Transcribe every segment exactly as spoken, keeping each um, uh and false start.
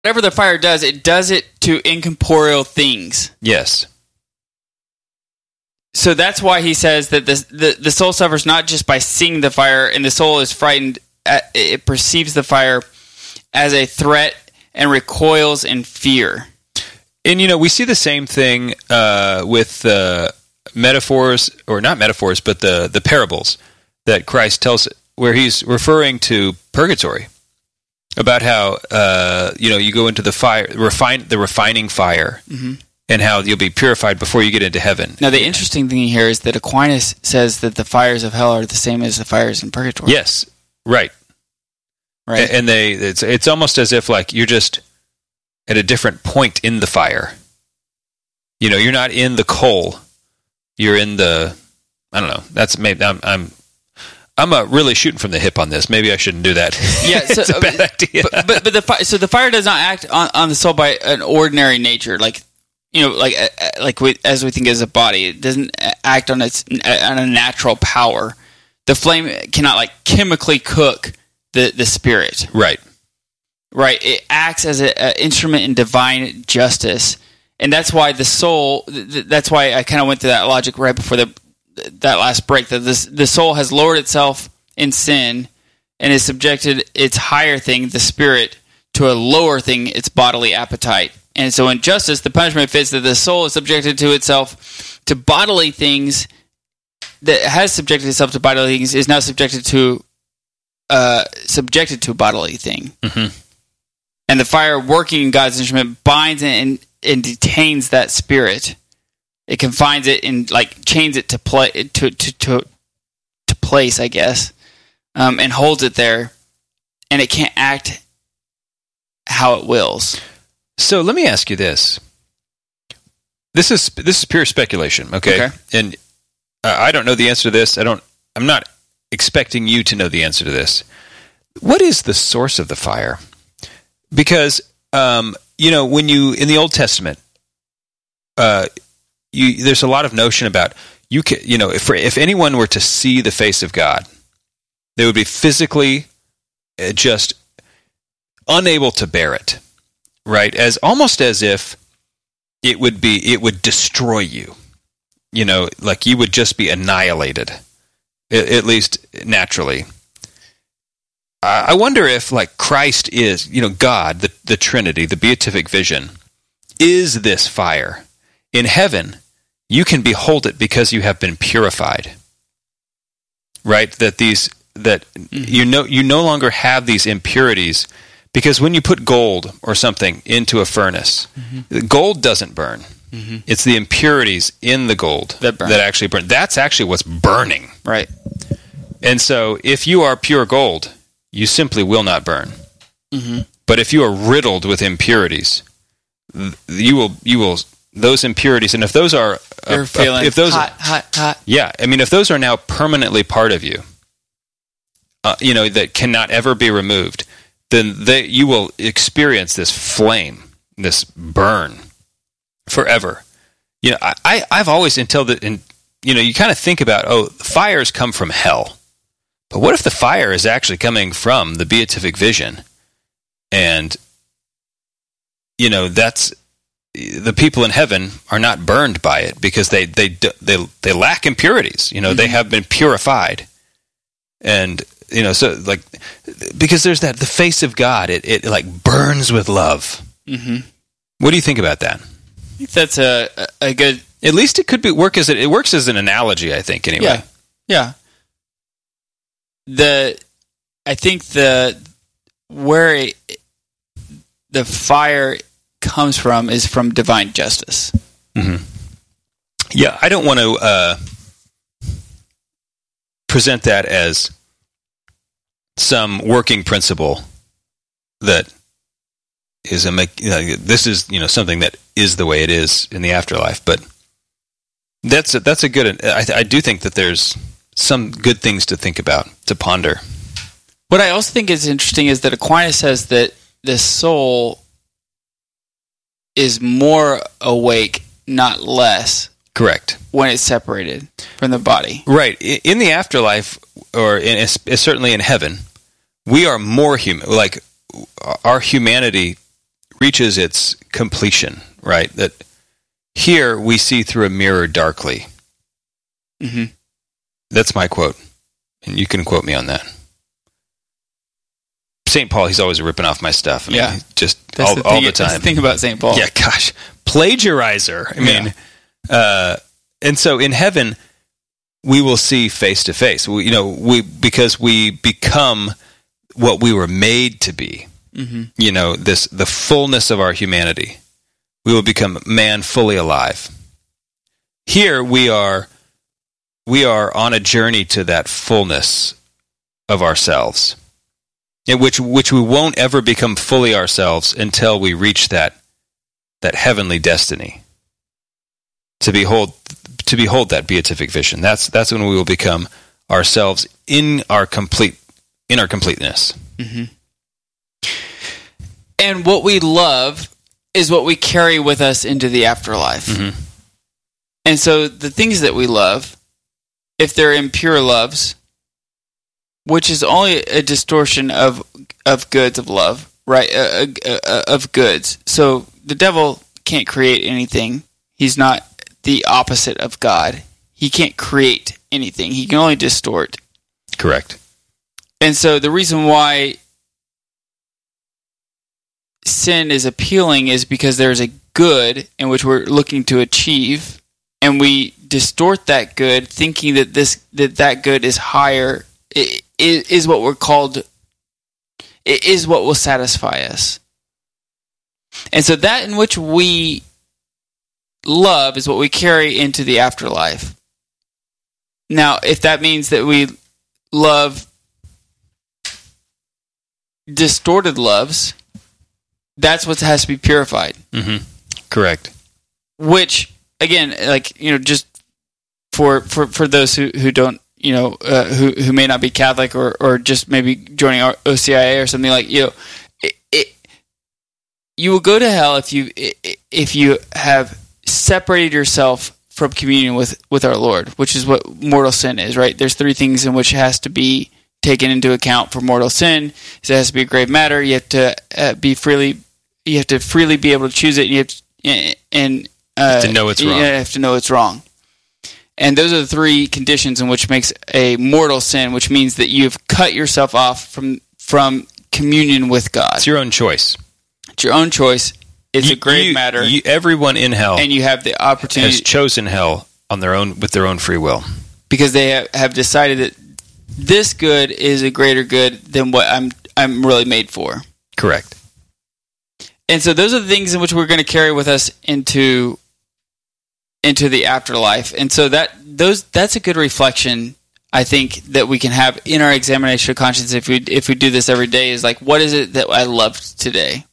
whatever the fire does, it does it to incorporeal things. Yes. So that's why he says that the, the, the soul suffers not just by seeing the fire, and the soul is frightened. At, it perceives the fire as a threat and recoils in fear. And, you know, we see the same thing uh, with uh, metaphors, or not metaphors, but the, the parables that Christ tells, where he's referring to purgatory, about how, uh, you know, you go into the fire, refine the refining fire, mm-hmm. and how you'll be purified before you get into heaven. Now, the interesting thing here is that Aquinas says that the fires of hell are the same as the fires in purgatory. Yes, right. Right. And they, it's it's almost as if like you're just at a different point in the fire. You know, you're not in the coal. You're in the, I don't know. That's maybe I'm I'm I'm uh, really shooting from the hip on this. Maybe I shouldn't do that. Yeah, so, it's a bad idea. But, but but the fi- so the fire does not act on, on the soul by an ordinary nature, like you know, like uh, like we, as we think as a body. It doesn't act on its on a natural power. The flame cannot like chemically cook the the spirit. Right. Right. It acts as an instrument in divine justice, and that's why the soul. Th- that's why I kind of went through that logic right before the. that last break, that this, the soul has lowered itself in sin and has subjected its higher thing, the spirit, to a lower thing, its bodily appetite. And so in justice, the punishment fits that the soul is subjected to itself to bodily things, that has subjected itself to bodily things, is now subjected to uh, subjected to a bodily thing. Mm-hmm. And the fire working in God's instrument binds and, and detains that spirit. It confines it and like chains it to play to to to, to place, I guess, um, and holds it there, and it can't act how it wills. So let me ask you this: this is this is pure speculation, okay? Okay. And uh, I don't know the answer to this. I don't. I'm not expecting you to know the answer to this. What is the source of the fire? Because um, you know, when you in the Old Testament, uh. You, there's a lot of notion about you can, you know, if if anyone were to see the face of God, they would be physically just unable to bear it, right? As almost as if it would be, it would destroy you, you know, like you would just be annihilated, at least naturally. I wonder if, like, Christ is, you know, God, the the Trinity, the beatific vision, is this fire. In heaven, you can behold it because you have been purified. Right? That these that mm-hmm. you know you no longer have these impurities, because when you put gold or something into a furnace, mm-hmm. gold doesn't burn. Mm-hmm. It's the impurities in the gold that, burn. that actually burn. That's actually what's burning. Right. And so if you are pure gold, you simply will not burn. Mm-hmm. But if you are riddled with impurities, you will you will those impurities, and if those are You're uh, feeling if those hot, are, hot, hot. Yeah, I mean, if those are now permanently part of you, uh, you know, that cannot ever be removed, then they, you will experience this flame, this burn, forever. You know, I, I've always, until the, in, you know, you kind of think about, oh, fires come from hell. But what if the fire is actually coming from the beatific vision? And, you know, that's, the people in heaven are not burned by it because they they they they lack impurities. You know, mm-hmm. they have been purified, and you know, so like because there's that the face of God, it it like burns with love. Mm-hmm. What do you think about that? I think that's a a good. At least it could be work as it, it works as an analogy. I think anyway. Yeah, yeah. The I think the where it, the fire comes from is from divine justice. Mm-hmm. Yeah, I don't want to uh, present that as some working principle that is a you know, this is you know something that is the way it is in the afterlife. But that's a, that's a good. I, I do think that there's some good things to think about, to ponder. What I also think is interesting is that Aquinas says that the soul is more awake, not less. Correct. When it's separated from the body. Right. In the afterlife, or in, certainly in heaven, we are more human. Like, our humanity reaches its completion, right? That here we see through a mirror darkly. Mm-hmm. That's my quote, and you can quote me on that. Saint Paul, he's always ripping off my stuff. I mean, Yeah. just That's all the the, thing, all the that's time. the thing about Saint Paul. Yeah, gosh, plagiarizer. I mean, Yeah. uh, and so in heaven, we will see face to face. We, you know, we because we become what we were made to be. Mm-hmm. You know, this the fullness of our humanity. We will become man fully alive. Here we are, we are on a journey to that fullness of ourselves, in which which we won't ever become fully ourselves until we reach that that heavenly destiny. To behold, to behold that beatific vision. That's that's when we will become ourselves in our complete in our completeness. Mm-hmm. And what we love is what we carry with us into the afterlife. Mm-hmm. And so the things that we love, if they're impure loves, which is only a distortion of of goods of love, right? Uh, uh, uh, of goods. So the devil can't create anything. He's not the opposite of God. He can't create anything. He can only distort. Correct. And so the reason why sin is appealing is because there's a good in which we're looking to achieve, and we distort that good, thinking that this that that good is higher, is, is what we're called, is what will satisfy us. And so that in which we love is what we carry into the afterlife. Now, if that means that we love distorted loves, that's what has to be purified. Mm-hmm. Correct. Which, again, like, you know, just for for, for those who, who don't, you know, uh, who who may not be Catholic or, or just maybe joining O C I A or something, like, you know, it, it, you will go to hell if you if you have separated yourself from communion with, with our Lord, which is what mortal sin is, right? There's three things in which it has to be taken into account for mortal sin. So it has to be a grave matter. You have to uh, be freely, you have to freely be able to choose it. And you have to, and uh, to know it's wrong. You have to know it's wrong. And those are the three conditions in which makes a mortal sin, which means that you've cut yourself off from from communion with God. It's your own choice. It's your own choice. It's you, a grave you, matter. You, everyone in hell and you have the opportunity has chosen hell on their own with their own free will, because they have, have decided that this good is a greater good than what I'm I'm really made for. Correct. And so those are the things in which we're going to carry with us into into the afterlife. And so that those that's a good reflection, I think, that we can have in our examination of conscience if we if we do this every day, is like, what is it that I loved today?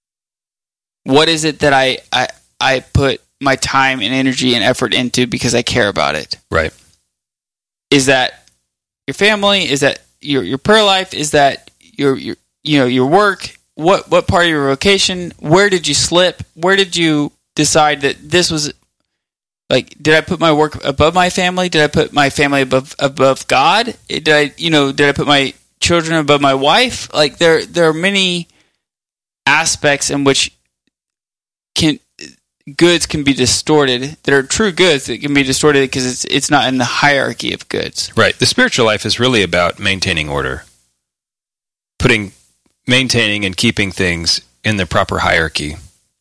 What is it that I, I I put my time and energy and effort into because I care about it? Right. Is that your family? Is that your your prayer life? Is that your your you know your work? What what part of your vocation? Where did you slip? Where did you decide that this was like? Did I put my work above my family? Did I put my family above above God? Did I you know did I put my children above my wife? Like there there are many aspects in which can goods can be distorted. That are true goods that can be distorted because it's it's not in the hierarchy of goods. Right. The spiritual life is really about maintaining order, putting, maintaining and keeping things in the proper hierarchy.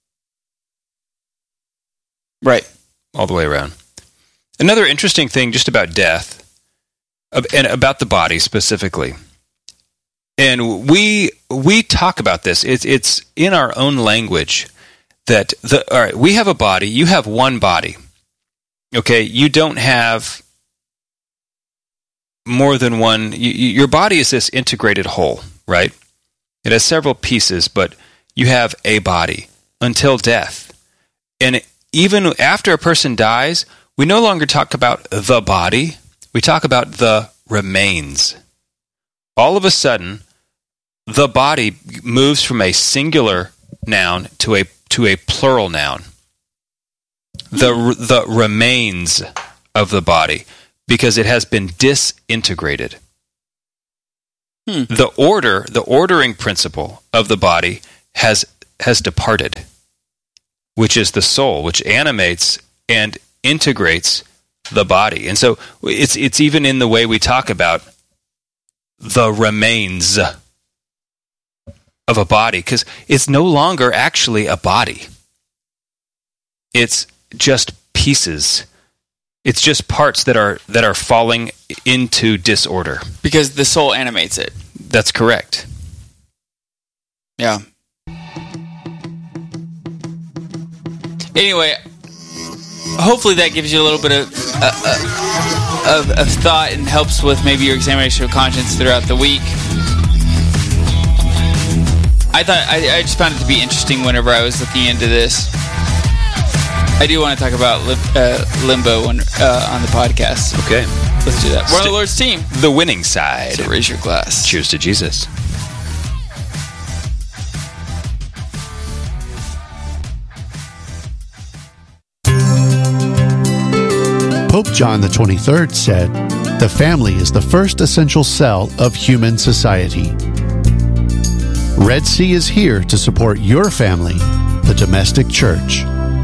Right. All the way around. Another interesting thing just about death, and about the body specifically, and we we talk about this. It's it's in our own language. That the all right, we have a body. You have one body. Okay, you don't have more than one. You, your body is this integrated whole, right? It has several pieces, but you have a body until death. And even after a person dies, we no longer talk about the body. We talk about the remains. All of a sudden, the body moves from a singular noun to a to a plural noun. The the remains of the body, because it has been disintegrated. Hmm. The order, the ordering principle of the body has has departed, which is the soul, which animates and integrates the body. And so it's it's even in the way we talk about the remains of a body, because it's no longer actually a body. It's just pieces. It's just parts that are that are falling into disorder. Because the soul animates it. That's correct. Yeah. Anyway, hopefully that gives you a little bit of, uh, uh, of of thought and helps with maybe your examination of conscience throughout the week. I thought I, I just found it to be interesting whenever I was looking into this. I do want to talk about lim, uh, limbo when, uh, on the podcast. Okay, let's do that. We're on the Lord's team, the winning side. So raise your glass. Cheers to Jesus. Pope John the twenty-third said, "The family is the first essential cell of human society." Red Sea is here to support your family, the domestic church.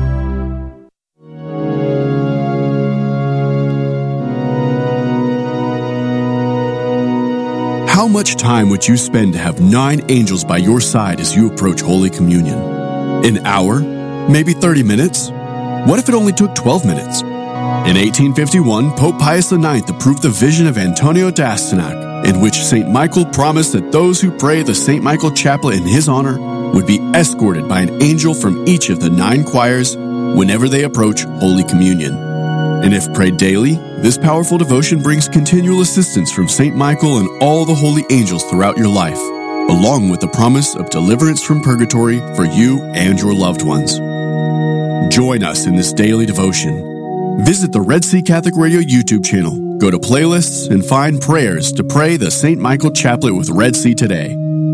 How much time would you spend to have nine angels by your side as you approach Holy Communion? An hour? Maybe thirty minutes? What if it only took twelve minutes? In eighteen fifty-one, Pope Pius the ninth approved the vision of Antonio d'Astyanac, in which Saint Michael promised that those who pray the Saint Michael Chaplet in his honor would be escorted by an angel from each of the nine choirs whenever they approach Holy Communion. And if prayed daily, this powerful devotion brings continual assistance from Saint Michael and all the holy angels throughout your life, along with the promise of deliverance from purgatory for you and your loved ones. Join us in this daily devotion. Visit the Red Sea Catholic Radio YouTube channel, go to playlists, and find prayers to pray the Saint Michael Chaplet with Red Sea today.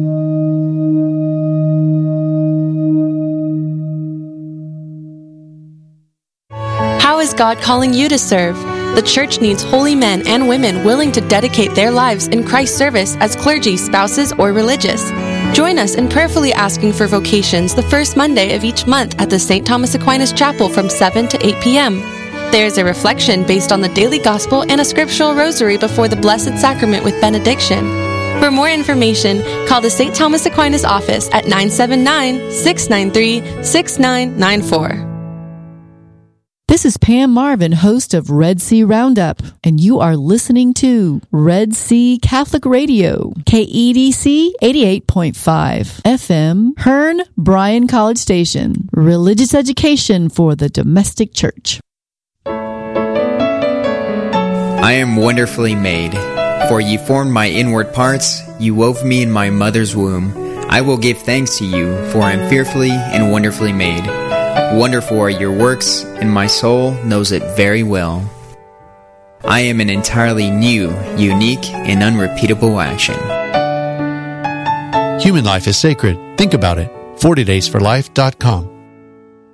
How is God calling you to serve? The church needs holy men and women willing to dedicate their lives in Christ's service as clergy, spouses, or religious. Join us in prayerfully asking for vocations the first Monday of each month at the Saint Thomas Aquinas Chapel from seven to eight p.m. There is a reflection based on the daily gospel and a scriptural rosary before the Blessed Sacrament with benediction. For more information, call the Saint Thomas Aquinas office at nine seven nine, six nine three, six nine nine four. This is Pam Marvin, host of Red Sea Roundup, and you are listening to Red Sea Catholic Radio, K E D C eighty-eight point five F M, Hearn Bryan College Station, religious education for the domestic church. I am wonderfully made, for you formed my inward parts, you wove me in my mother's womb. I will give thanks to you, for I am fearfully and wonderfully made. Wonderful are your works, and my soul knows it very well. I am an entirely new, unique, and unrepeatable action. Human life is sacred. Think about it. forty days for life dot com